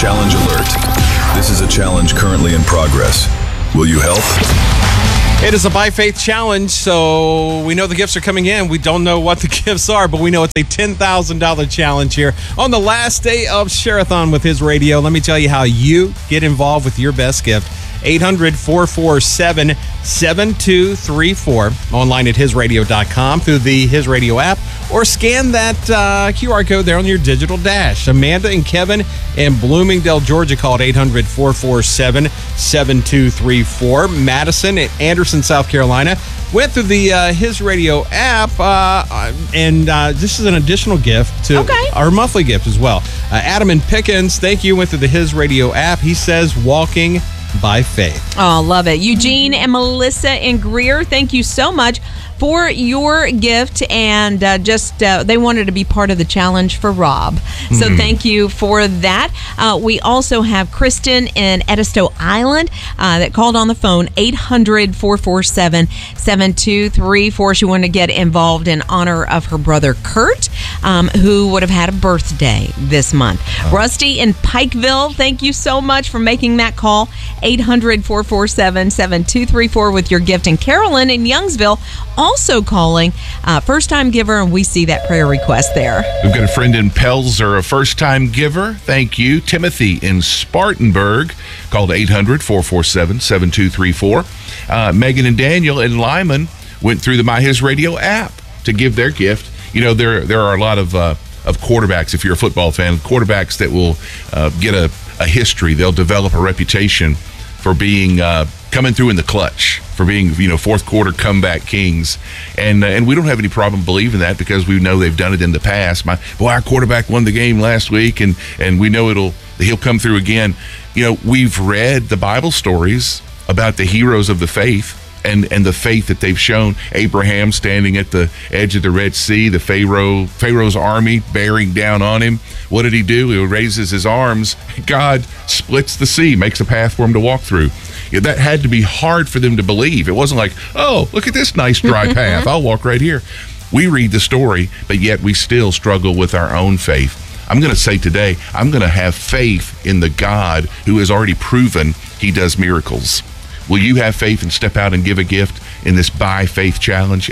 Challenge alert. This is a challenge currently in progress. Will you help? It is a By Faith challenge, so we know the gifts are coming in. We don't know what the gifts are, but we know it's a $10,000 challenge here on the last day of Share-a-thon with His Radio. Let me tell you how you get involved with your best gift. 800-447-7234. Online at hisradio.com through the His Radio app, or scan that QR code there on your digital dash. Amanda and Kevin in Bloomingdale, Georgia called 800-447-7234. Madison at Anderson, South Carolina went through the His Radio app, and this is an additional gift to our monthly gift as well. Adam and Pickens, thank you, went through the His Radio app. He says walking by faith. Oh, love it. Eugene and Melissa in Greer, thank you so much for your gift, and they wanted to be part of the challenge for Rob. So thank you for that. We also have Kristen in Edisto Island that called on the phone, 800-447-7234. She wanted to get involved in honor of her brother Kurt, who would have had a birthday this month. Rusty in Pikeville, thank you so much for making that call, 800-447-7234 with your gift. And Carolyn in Youngsville also calling, first-time giver, and we see that prayer request there. We've got a friend in Pelzer, a first-time giver. Thank you. Timothy in Spartanburg called 800-447-7234. Megan and Daniel in Lyman went through the My His Radio app to give their gift. You know, there are a lot of quarterbacks, if you're a football fan, quarterbacks that will get a history. They'll develop a reputation for being coming through in the clutch, for being, fourth quarter comeback kings. And we don't have any problem believing that, because we know they've done it in the past. Our quarterback won the game last week, and we know he'll come through again. We've read the Bible stories about the heroes of the faith and the faith that they've shown. Abraham standing at the edge of the Red Sea, the Pharaoh's army bearing down on him. What did he do? He raises his arms. God splits the sea, makes a path for him to walk through. That had to be hard for them to believe. It wasn't like, oh, look at this nice dry path. I'll walk right here. We read the story, but yet we still struggle with our own faith. I'm going to say today, I'm going to have faith in the God who has already proven he does miracles. Will you have faith and step out and give a gift in this By Faith challenge?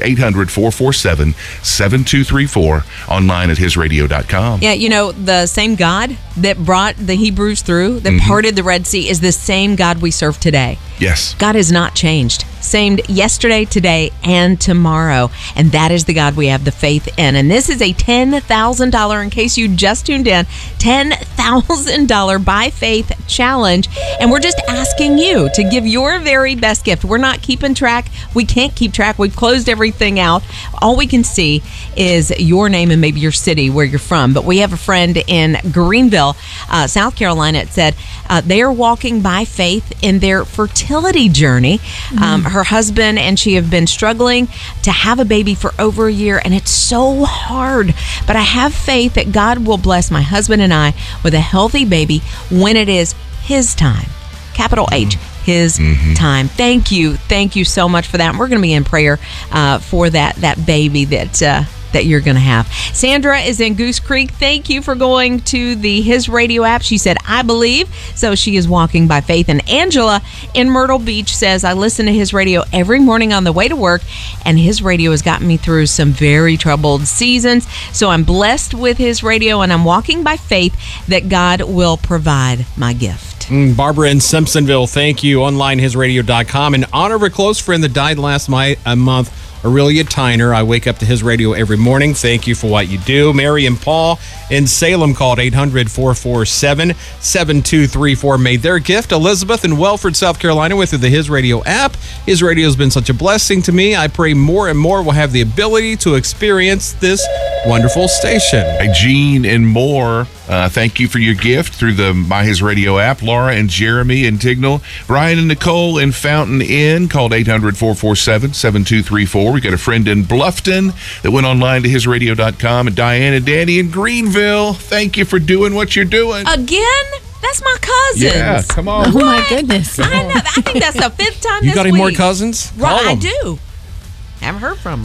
800-447-7234. Online at hisradio.com. Yeah, the same God that brought the Hebrews through, that parted the Red Sea, is the same God we serve today. Yes. God has not changed. Same yesterday, today, and tomorrow. And that is the God we have the faith in. And this is a $10,000, in case you just tuned in, $10,000 By Faith challenge. And we're just asking you to give your very best gift. We're not keeping track. We can't keep track. We've closed everything out. All we can see is your name and maybe your city, where you're from. But we have a friend in Greenville, South Carolina, that said they are walking by faith in their fertility journey. Her husband and she have been struggling to have a baby for over a year, and it's so hard. But I have faith that God will bless my husband and I with a healthy baby when it is His time. Capital H, His time. Thank you so much for that. And we're going to be in prayer for that baby that you're going to have. Sandra is in Goose Creek. Thank you for going to the His Radio app. She said, I believe. So she is walking by faith. And Angela in Myrtle Beach says, I listen to His Radio every morning on the way to work, and His Radio has gotten me through some very troubled seasons. So I'm blessed with His Radio, and I'm walking by faith that God will provide my gift. Barbara in Simpsonville, thank you. Online, hisradio.com. In honor of a close friend that died last month, Aurelia Tyner. I wake up to His Radio every morning. Thank you for what you do. Mary and Paul in Salem called 800-447-7234. Made their gift. Elizabeth in Welford, South Carolina, went through the His Radio app. His Radio has been such a blessing to me. I pray more and more will have the ability to experience this wonderful station. Hey, Gene and Moore, thank you for your gift through the My His Radio app. Laura and Jeremy in Tignall. Brian and Nicole in Fountain Inn called 800-447-7234. We got a friend in Bluffton that went online to hisradio.com. And Diane and Danny in Greenville, thank you for doing what you're doing. Again? That's my cousins. Yeah, come on. Oh, my goodness. I know. I think that's the fifth time You this got any week. more cousins? Right, Call I them. do. Haven't heard from them.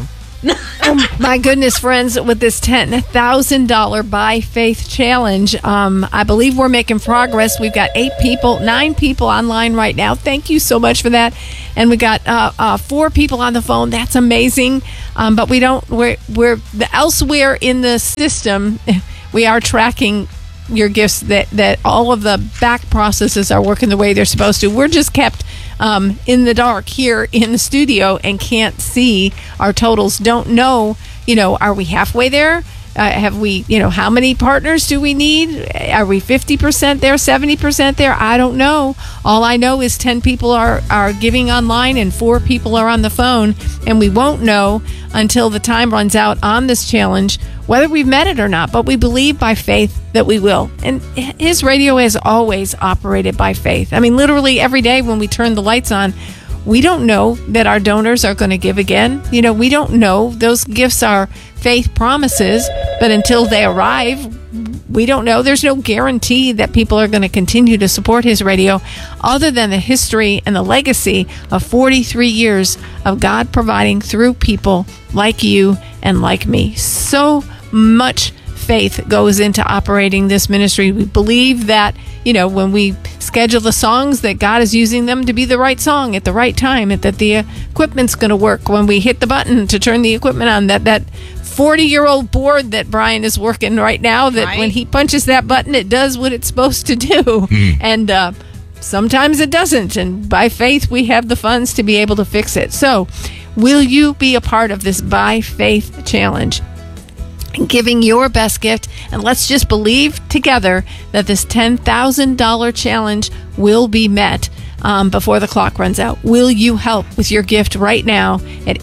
My goodness, friends, with this $10,000 By Faith Challenge, I believe we're making progress. We've got 9 people online right now. Thank you so much for that. And we got 4 people on the phone. That's amazing. But we're elsewhere in the system. We are tracking your gifts, that all of the back processes are working the way they're supposed to. We're just kept in the dark here in the studio and can't see our totals. Don't know, are we halfway there? Have we, how many partners do we need? Are we 50% there, 70% there? I don't know. All I know is 10 people are giving online and 4 people are on the phone, and we won't know until the time runs out on this challenge whether we've met it or not, but we believe by faith that we will. And His Radio has always operated by faith. I mean, literally every day when we turn the lights on, we don't know that our donors are going to give again. We don't know. Those gifts are faith promises, but until they arrive, we don't know. There's no guarantee that people are going to continue to support His Radio other than the history and the legacy of 43 years of God providing through people like you and like me. So much faith goes into operating this ministry. We believe that, when we schedule the songs, that God is using them to be the right song at the right time, and that the equipment's going to work when we hit the button to turn the equipment on, that 40-year-old board that Brian is working right now, that when he punches that button, it does what it's supposed to do. And sometimes it doesn't. And by faith, we have the funds to be able to fix it. So will you be a part of this By Faith Challenge? Giving your best gift, and let's just believe together that this $10,000 challenge will be met before the clock runs out. Will you help with your gift right now at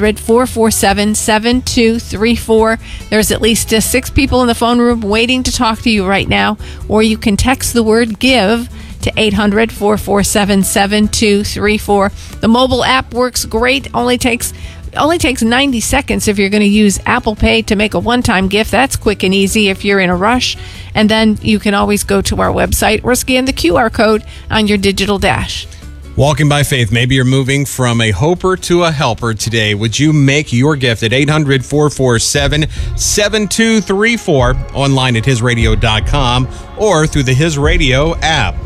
800-447-7234? There's at least 6 people in the phone room waiting to talk to you right now, or you can text the word GIVE to 800-447-7234. The mobile app works great. Only takes 90 seconds if you're going to use Apple Pay to make a one-time gift. That's quick and easy if you're in a rush. And then you can always go to our website or scan the QR code on your digital dash. Walking by faith. Maybe you're moving from a hoper to a helper today. Would you make your gift at 800-447-7234, online at hisradio.com, or through the His Radio app?